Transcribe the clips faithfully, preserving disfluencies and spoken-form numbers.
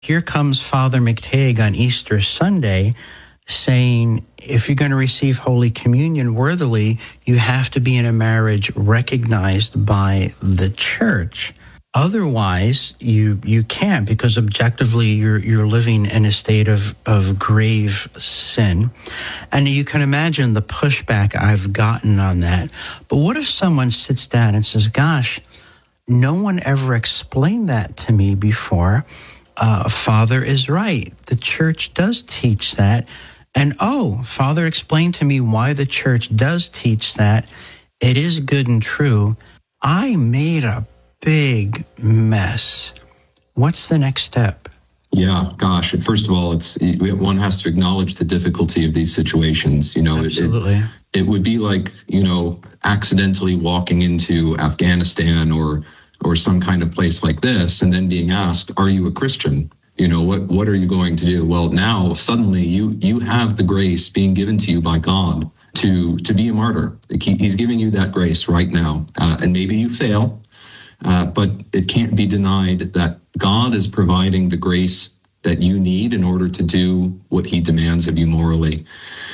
Here comes Father McTague on Easter Sunday saying, if you're going to receive Holy Communion worthily, you have to be in a marriage recognized by the church. Otherwise, you you can't, because objectively you're you're living in a state of, of grave sin. And you can imagine the pushback I've gotten on that. But what if someone sits down and says, gosh, no one ever explained that to me before. Uh, Father is right. The church does teach that. And oh, Father explained to me why the church does teach that. It is good and true. I made a big mess. What's the next step? Yeah, gosh. First of all, it's one has to acknowledge the difficulty of these situations. You know, Absolutely. It, it, it would be like, you know, accidentally walking into Afghanistan or or some kind of place like this and then being asked, are you a Christian? You know, what what are you going to do? Well, now suddenly you you have the grace being given to you by God to to be a martyr. He's giving you that grace right now. Uh, and maybe you fail. Uh, but it can't be denied that God is providing the grace that you need in order to do what he demands of you morally.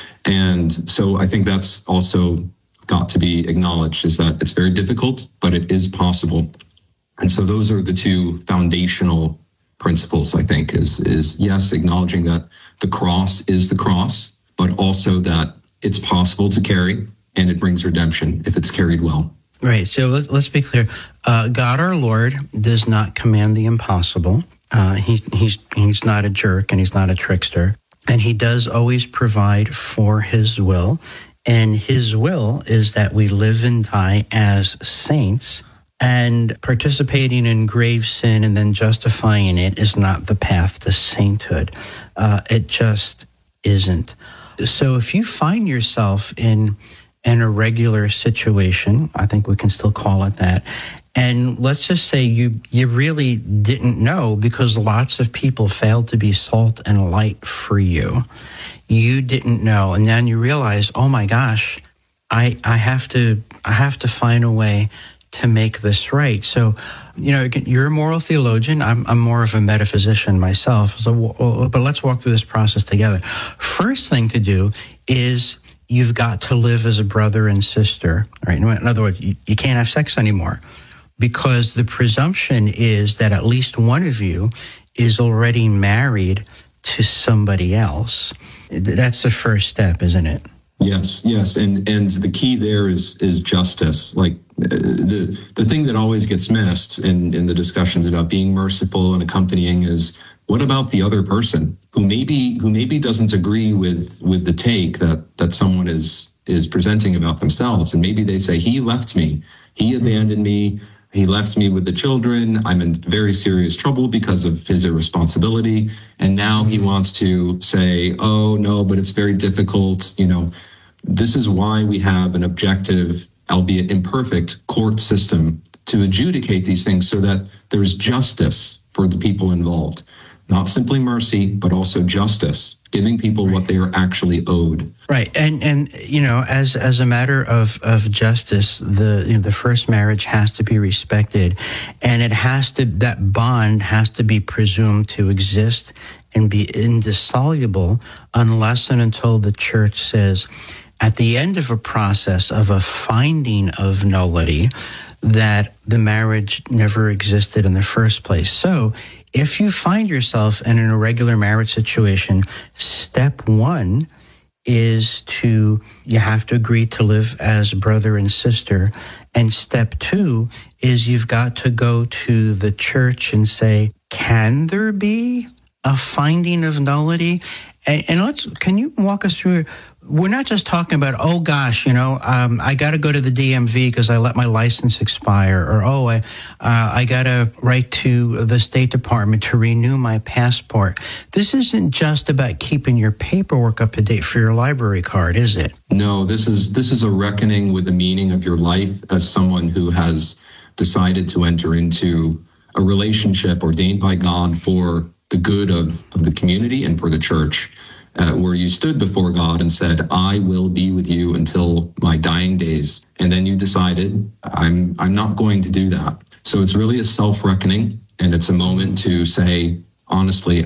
And so I think that's also got to be acknowledged, is that it's very difficult, but it is possible. And so those are the two foundational principles, I think, is, is yes, acknowledging that the cross is the cross, but also that it's possible to carry and it brings redemption if it's carried well. Right. So let's, let's be clear. Uh, God, our Lord, does not command the impossible. Uh, he, he's he's not a jerk and he's not a trickster. And he does always provide for his will. And his will is that we live and die as saints. And participating in grave sin and then justifying it is not the path to sainthood. Uh, it just isn't. So if you find yourself in an irregular situation, I think we can still call it that, and let's just say you you really didn't know, because lots of people failed to be salt and light for you. You didn't know, and then you realize, oh my gosh, I I have to I have to find a way to make this right. So, you know, you're a moral theologian. I'm I'm more of a metaphysician myself. So, but let's walk through this process together. First thing to do is you've got to live as a brother and sister, right? In other words, you, you can't have sex anymore, because the presumption is that at least one of you is already married to somebody else. That's the first step, isn't it? Yes, yes, and and the key there is is justice. Like uh, the the thing that always gets missed in in the discussions about being merciful and accompanying is, what about the other person who maybe who maybe doesn't agree with with the take that that someone is is presenting about themselves, and maybe they say, he left me, he abandoned me, he left me with the children, I'm in very serious trouble because of his irresponsibility, and now he wants to say, oh no, but it's very difficult. You know, this is why we have an objective, albeit imperfect, court system to adjudicate these things, so that there's justice for the people involved. Not simply mercy, but also justice, giving people what they are actually owed. Right, and and you know, as as a matter of, of justice, the you know, the first marriage has to be respected, and it has to that bond has to be presumed to exist and be indissoluble, unless and until the church says, at the end of a process of a finding of nullity, that the marriage never existed in the first place. So, if you find yourself in an irregular marriage situation, step one is to, you have to agree to live as brother and sister. And step two is you've got to go to the church and say, can there be a finding of nullity? And, and let's, can you walk us through, we're not just talking about, oh gosh, you know, um, I got to go to the D M V because I let my license expire, or oh, I, uh, I got to write to the State Department to renew my passport. This isn't just about keeping your paperwork up to date for your library card, is it? No, this is this is a reckoning with the meaning of your life as someone who has decided to enter into a relationship ordained by God for the good of, of the community and for the church. Uh, where you stood before God and said, I will be with you until my dying days. And then you decided, I'm I'm not going to do that. So it's really a self-reckoning, and it's a moment to say, honestly,